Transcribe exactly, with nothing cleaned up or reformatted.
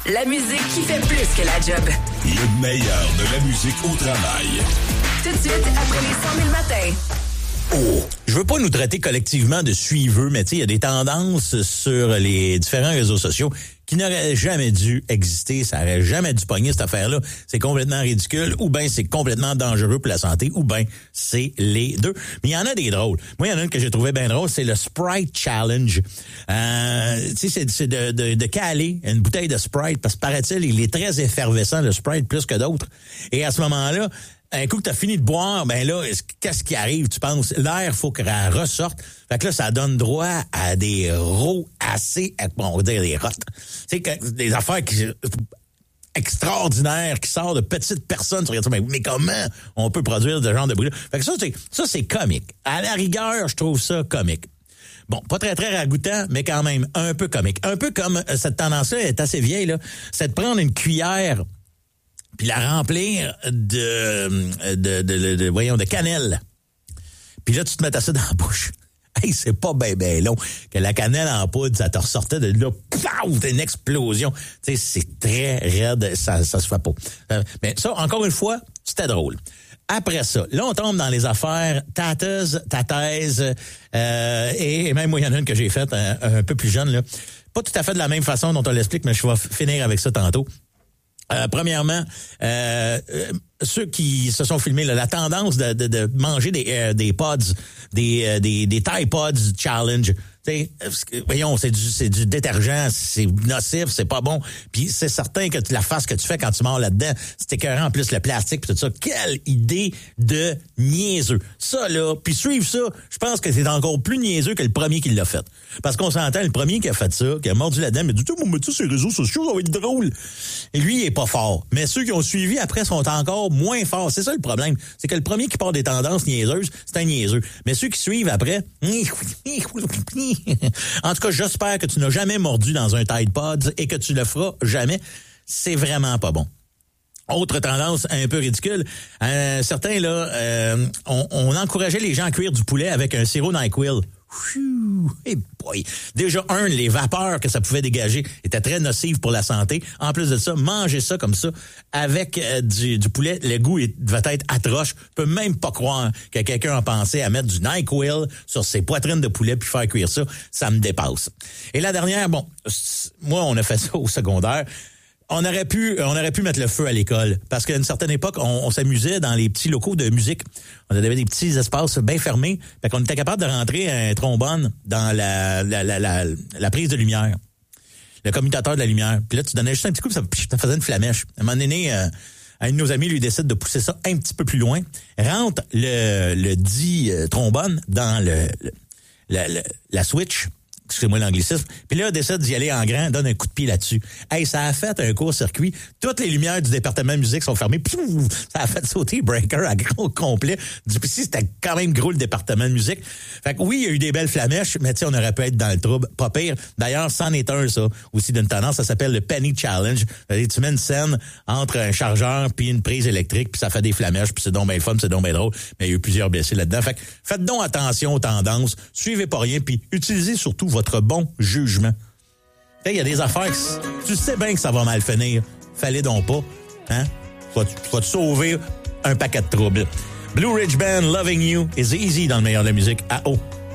La musique qui fait plus que la job. Le meilleur de la musique au travail. Tout de suite, après les cent mille matins. Oh. Je veux pas nous traiter collectivement de suiveux, mais tu sais, il y a des tendances sur les différents réseaux sociaux qui n'auraient jamais dû exister. Ça aurait jamais dû pogner cette affaire-là. C'est complètement ridicule, ou bien c'est complètement dangereux pour la santé, ou bien c'est les deux. Mais il y en a des drôles. Moi, il y en a une que j'ai trouvé bien drôle, c'est le Sprite Challenge. Euh, tu sais, c'est, c'est de, de, de caler une bouteille de Sprite, parce que paraît-il, il est très effervescent, le Sprite, plus que d'autres. Et à ce moment-là, un coup que t'as fini de boire, ben là, qu'est-ce qui arrive, tu penses? L'air, faut qu'elle ressorte. Fait que là, ça donne droit à des rots assez, bon, on va dire des rottes. Tu sais, des affaires qui, extraordinaires qui sortent de petites personnes. Tu regardes ça, mais, mais comment on peut produire ce genre de bruit-là? Fait que ça, c'est, ça, c'est comique. À la rigueur, je trouve ça comique. Bon, pas très, très ragoûtant, mais quand même un peu comique. Un peu comme cette tendance-là est assez vieille, là. C'est de prendre une cuillère puis la remplir de, de, de, de, de, voyons, de cannelle. Puis là, tu te mets ça dans la bouche. Hey, c'est pas ben, ben long que la cannelle en poudre, ça te ressortait de là, pouf, une explosion. Tu sais, c'est très raide, ça, ça se fait pas. Euh, mais ça, encore une fois, c'était drôle. Après ça, là, on tombe dans les affaires tateuses, tataises, euh, et, et même moi, il y en a une que j'ai faite un, un peu plus jeune, là. Pas tout à fait de la même façon dont on l'explique, mais je vais f- finir avec ça tantôt. Euh, premièrement, euh, euh, ceux qui se sont filmés, là, la tendance de, de, de manger des, euh, des pods, des, euh, des, des Tide Pods Challenge. T'sais, voyons, c'est du, c'est du détergent, c'est nocif, c'est pas bon. Puis c'est certain que la face que tu fais quand tu mords là-dedans, c'est écœurant, en plus le plastique puis tout ça. Quelle idée de niaiseux. Ça, là, puis suivre ça, je pense que c'est encore plus niaiseux que le premier qui l'a fait. Parce qu'on s'entend, le premier qui a fait ça, qui a mordu là-dedans, mais du tout, on met ça sur les réseaux sociaux, ça va être drôle. Et lui, il est pas fort. Mais ceux qui ont suivi après sont encore moins forts. C'est ça le problème. C'est que le premier qui part des tendances niaiseuses, c'est un niaiseux. Mais ceux qui suivent après... En tout cas, j'espère que tu n'as jamais mordu dans un Tide Pods et que tu le feras jamais. C'est vraiment pas bon. Autre tendance un peu ridicule, euh, certains là, euh, on, on encourageait les gens à cuire du poulet avec un sirop NyQuil. Hey boy. Déjà, un, les vapeurs que ça pouvait dégager étaient très nocives pour la santé. En plus de ça, manger ça comme ça, avec euh, du, du poulet, le goût est, devait être atroce. Je peux même pas croire que quelqu'un a pensé à mettre du NyQuil sur ses poitrines de poulet puis faire cuire ça. Ça me dépasse. Et la dernière, bon, moi, on a fait ça au secondaire. On aurait pu, on aurait pu mettre le feu à l'école parce qu'à une certaine époque, on, on s'amusait dans les petits locaux de musique. On avait des petits espaces bien fermés, fait qu'on était capable de rentrer un trombone dans la la, la, la, la prise de lumière, le commutateur de la lumière. Puis là, tu donnais juste un petit coup, ça, ça faisait une flamèche. À un moment donné, euh, un de nos amis lui décide de pousser ça un petit peu plus loin, rentre le, le dit euh, trombone dans le, le la, la, la switch. Excusez-moi l'anglicisme. Puis là, décide d'y aller en grand, donne un coup de pied là-dessus. Hey, ça a fait un court-circuit. Toutes les lumières du département de musique sont fermées. Pouf, ça a fait sauter Breaker à gros complet. Du coup, c'était quand même gros le département de musique. Fait que oui, il y a eu des belles flamèches, mais tu sais, on aurait pu être dans le trouble. Pas pire. D'ailleurs, c'en est un, ça, aussi d'une tendance. Ça s'appelle le Penny Challenge. Tu mets une scène entre un chargeur puis une prise électrique, puis ça fait des flamèches, puis c'est donc bien le fun, c'est donc bien drôle. Mais il y a eu plusieurs blessés là-dedans. Fait que faites donc attention aux tendances. Suivez pas rien, puis utilisez surtout votre bon jugement. Il y a des affaires que tu sais bien que ça va mal finir. Fallait donc pas. Hein? Tu vas, tu vas te sauver un paquet de troubles. Blue Ridge Band, Loving You is easy dans le meilleur de la musique à haut.